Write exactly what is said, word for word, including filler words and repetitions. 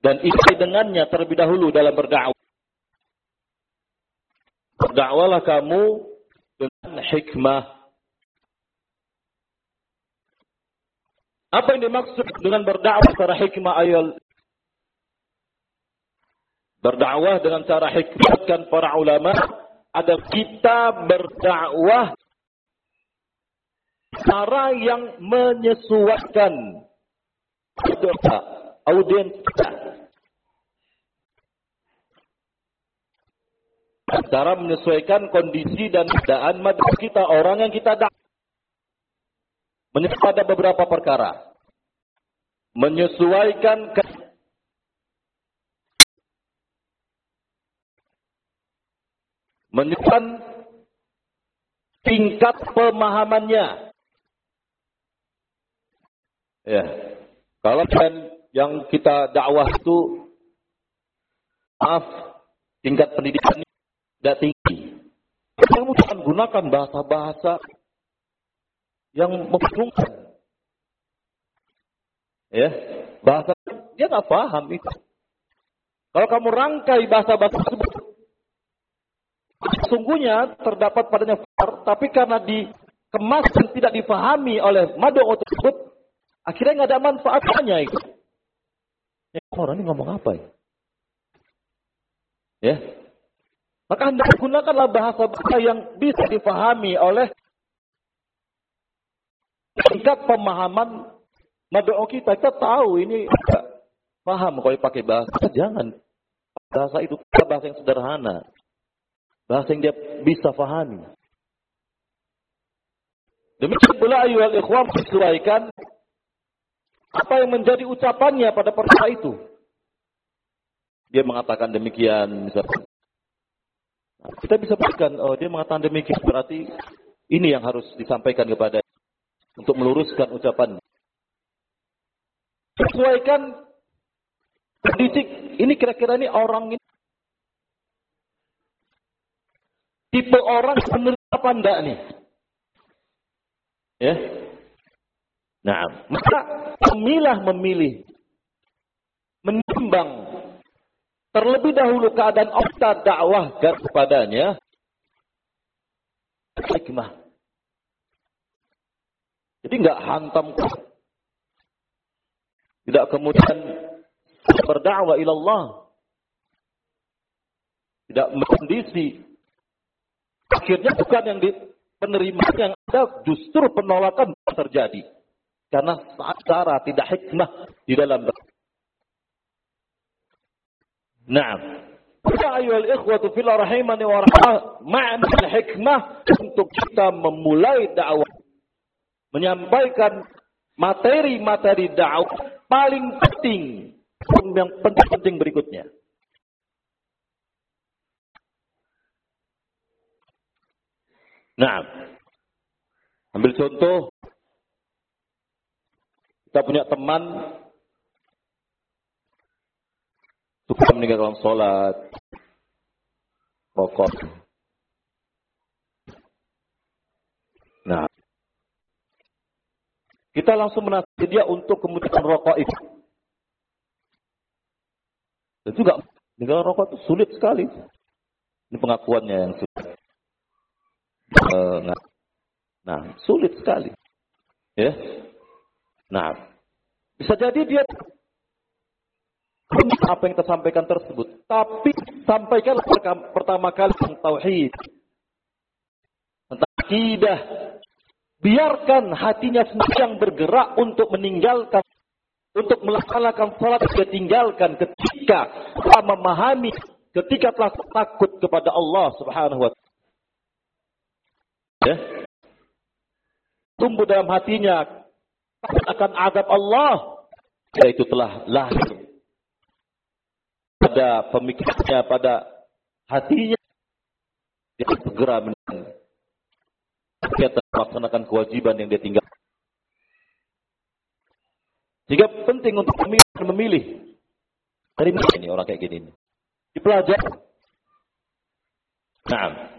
dan isi dengannya terlebih dahulu dalam berdakwah. Berdakwalah kamu dengan hikmah. Apa yang dimaksud dengan berdakwah secara hikmah ayol? Berdakwah dengan cara hikmah kan para ulama ada kita berdakwah cara yang menyesuaikan audiens kita. Cara menyesuaikan kondisi dan keadaan madrasah kita, orang yang kita dakwah. Menyesuaikan pada beberapa perkara. Menyesuaikan ke menyesuaikan tingkat pemahamannya. Ya. Kalau kan yang kita dakwah itu maaf, tingkat pendidikannya tidak tinggi. Kamu jangan gunakan bahasa-bahasa yang membingungkan. Ya, bahasa dia nggak paham itu. Kalau kamu rangkai bahasa-bahasa tersebut, sesungguhnya terdapat padanya far, tapi karena dikemas dan tidak difahami oleh mad'u tersebut, akhirnya nggak ada manfaatnya itu. Ya, orang ini ngomong apa ya? Ya. Maka Anda gunakanlah bahasa-bahasa yang bisa difahami oleh tingkat pemahaman mad'u kita. Kita tahu ini tidak paham kalau pakai bahasa. Jangan. Bahasa itu bahasa yang sederhana. Bahasa yang dia bisa fahami. Demikian pula ayyuhal ikhwan, sesuaikan apa yang menjadi ucapannya pada perkara itu. Dia mengatakan demikian, misalnya. Kita bisa berikan, oh dia mengatakan demikian, berarti ini yang harus disampaikan kepada untuk meluruskan ucapan. Sesuaikan pendidik, ini kira-kira ini orang ini tipe orang sebenarnya apa enggak nih? Ya. Nah, maka memilah memilih, menimbang terlebih dahulu keadaan kita dakwahkan kepadanya hikmah. Jadi enggak hantam, tidak kemudian berdakwah ila Allah, tidak mengkondisi. Akhirnya bukan yang di penerimaan yang ada, justru penolakan terjadi. Karena cara tidak hikmah di dalam. Nah, ya ayyuhal ikhwatu fillah rahimani wa rahmah, makna hikmah untuk kita memulai dakwah, menyampaikan materi-materi dakwah paling penting, yang penting-penting berikutnya. Nah, ambil contoh, kita punya teman suka meninggalkan sholat, rokok. Nah, kita langsung menasihati dia untuk kemudian rokok itu. Dan juga meninggalkan rokok itu sulit sekali. Ini pengakuannya yang sulit. Nah, sulit sekali. Ya. Nah, bisa jadi dia apa yang kita sampaikan tersebut, tapi sampaikan pertama kali tentang tauhid, tentang akidah. Biarkan hatinya sendiri yang bergerak untuk meninggalkan, untuk melaksanakan salat dia tinggalkan ketika telah memahami, ketika telah takut kepada Allah Subhanahu wa taala. Ya. Tumbuh dalam hatinya akan azab Allah, yaitu telah lahir pada pemikirannya, pada hatinya, dia segera melaksanakan kewajiban yang dia tinggalkan. Sehingga penting untuk memilih, memilih. Dari mana ini orang kayak gini? Dipelajari. Nah,